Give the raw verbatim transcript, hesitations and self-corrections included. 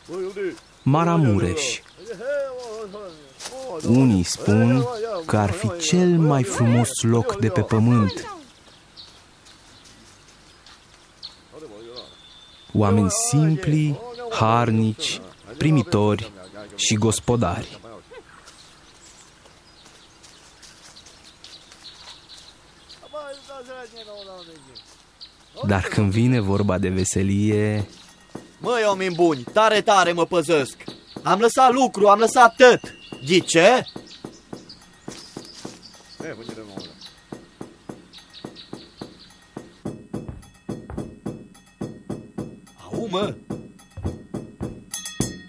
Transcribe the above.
Maramureș. Unii spun că ar fi cel mai frumos loc de pe pământ. Oameni simpli, harnici, primitori și gospodari. Dar când vine vorba de veselie... Măi, oameni buni, tare, tare mă păzesc. Am lăsat lucru, am lăsat tot. Ghice? Au, mă,